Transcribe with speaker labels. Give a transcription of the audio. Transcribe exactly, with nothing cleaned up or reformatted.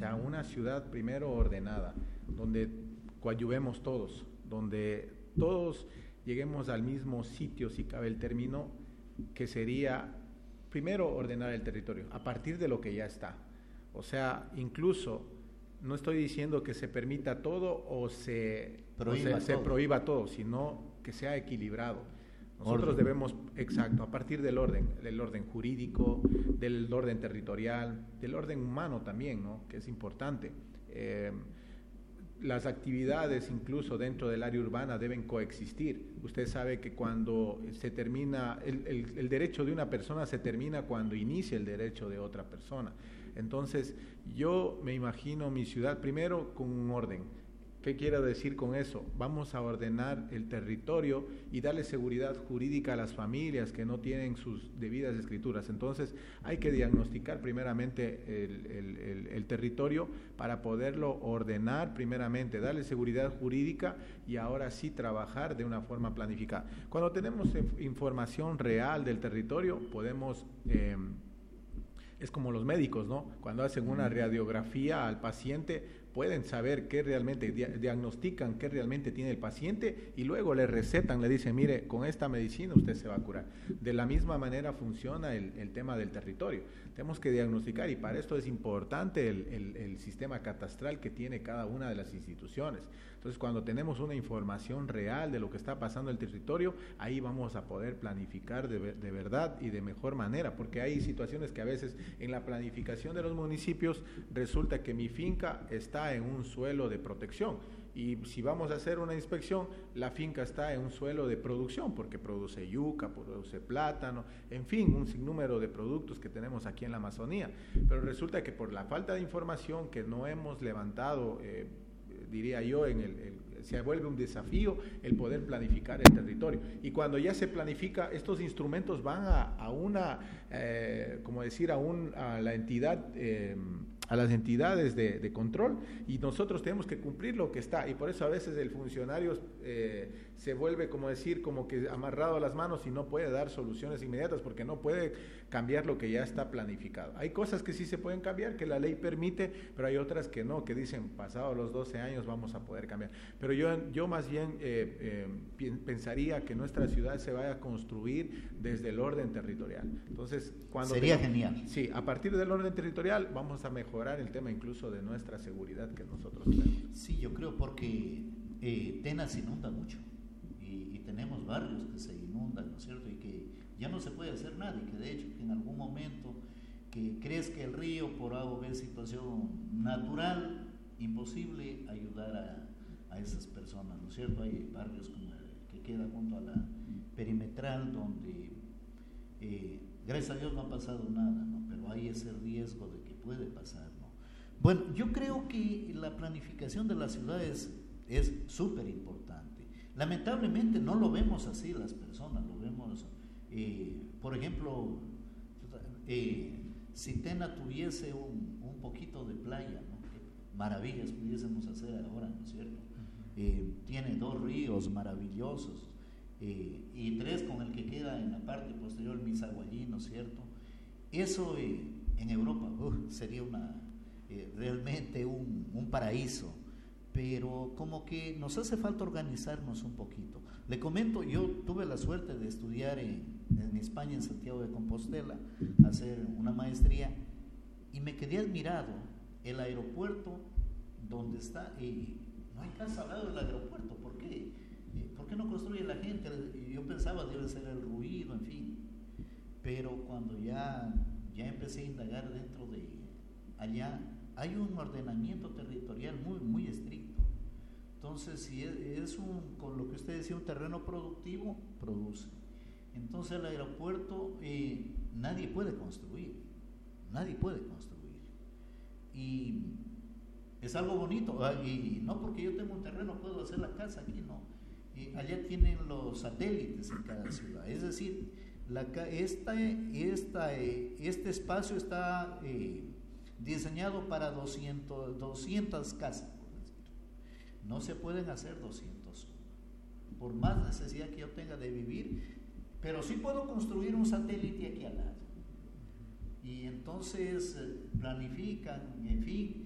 Speaker 1: sea, una ciudad primero ordenada, donde coadyuvemos todos, donde todos lleguemos al mismo sitio, si cabe el término, que sería primero ordenar el territorio, a partir de lo que ya está. O sea, incluso, no estoy diciendo que se permita todo o se prohíba, o se, todo. se prohíba todo, sino que sea equilibrado. Nosotros orden. debemos, exacto, a partir del orden, del orden jurídico, del orden territorial, del orden humano también, ¿no? Que es importante. Eh, las actividades incluso dentro del área urbana deben coexistir. Usted sabe que cuando se termina, el, el, el derecho de una persona se termina cuando inicia el derecho de otra persona. Entonces, yo me imagino mi ciudad primero con un orden. ¿Qué quiero decir con eso? Vamos a ordenar el territorio y darle seguridad jurídica a las familias que no tienen sus debidas escrituras. Entonces, hay que diagnosticar primeramente el, el, el, el territorio para poderlo ordenar primeramente, darle seguridad jurídica y ahora sí trabajar de una forma planificada. Cuando tenemos información real del territorio, podemos... Eh, es como los médicos, ¿no? Cuando hacen una radiografía al paciente, pueden saber qué realmente, diagnostican qué realmente tiene el paciente y luego le recetan, le dicen, mire, con esta medicina usted se va a curar. De la misma manera funciona el, el tema del territorio. Tenemos que diagnosticar y para esto es importante el, el, el sistema catastral que tiene cada una de las instituciones. Entonces, cuando tenemos una información real de lo que está pasando en el territorio, ahí vamos a poder planificar de, de verdad y de mejor manera, porque hay situaciones que a veces en la planificación de los municipios resulta que mi finca está en un suelo de protección y si vamos a hacer una inspección, la finca está en un suelo de producción porque produce yuca, produce plátano, en fin, un sinnúmero de productos que tenemos aquí en la Amazonía, pero resulta que por la falta de información que no hemos levantado, eh, diría yo, en el, el, se vuelve un desafío el poder planificar el territorio. Y cuando ya se planifica, estos instrumentos van a, a una, eh, como decir, a, un, a la entidad, eh, a las entidades de, de control y nosotros tenemos que cumplir lo que está. Y por eso a veces el funcionario eh, se vuelve, como decir, como que amarrado a las manos y no puede dar soluciones inmediatas porque no puede cambiar lo que ya está planificado. Hay cosas que sí se pueden cambiar, que la ley permite, pero hay otras que no, que dicen, pasados los doce años vamos a poder cambiar. Pero yo, yo más bien eh, eh, pensaría que nuestra ciudad se vaya a construir desde el orden territorial. Entonces, cuando
Speaker 2: sería
Speaker 1: tengamos,
Speaker 2: genial.
Speaker 1: Sí, a partir del orden territorial vamos a mejorar el tema incluso de nuestra seguridad que nosotros tenemos.
Speaker 2: Sí, yo creo porque eh, Tena se inunda mucho y, y tenemos barrios que se inundan, ¿no es cierto? Y que ya no se puede hacer nada y que de hecho que en algún momento que crezca el río por A o B situación natural, imposible ayudar a, a esas personas, ¿no es cierto? Hay barrios como el que queda junto a la perimetral donde eh, gracias a Dios no ha pasado nada, ¿no? Pero hay ese riesgo de que puede pasar, ¿no? Bueno, yo creo que la planificación de las ciudades es súper importante. Lamentablemente no lo vemos así las personas, lo vemos, eh, por ejemplo, eh, si Tena tuviese un, un poquito de playa, ¿no? Qué maravillas pudiésemos hacer ahora, ¿no es cierto? Eh, tiene dos ríos maravillosos eh, y tres con el que queda en la parte posterior, Misaguallí, ¿no es cierto? Eso eh, en Europa uh, sería una eh, realmente un, un paraíso, pero como que nos hace falta organizarnos un poquito. Le comento, yo tuve la suerte de estudiar en, en España, en Santiago de Compostela, hacer una maestría y me quedé admirado el aeropuerto donde está, y no hay casa al lado del aeropuerto. ¿Por qué? ¿Por qué no construye la gente? Yo pensaba debe ser el ruido, en fin, pero cuando ya, ya empecé a indagar dentro de allá, hay un ordenamiento territorial muy, muy estricto. Entonces, si es, es un, con lo que usted decía, un terreno productivo, produce. Entonces, el aeropuerto, eh, nadie puede construir, nadie puede construir. Y es algo bonito, y no porque yo tengo un terreno puedo hacer la casa aquí, no. Y allá tienen los satélites en cada ciudad, es decir, la, esta, esta, este espacio está eh, diseñado para doscientas, doscientas casas, por decir. No se pueden hacer doscientos, por más necesidad que yo tenga de vivir, pero sí puedo construir un satélite aquí al lado. Y entonces planifican, en fin,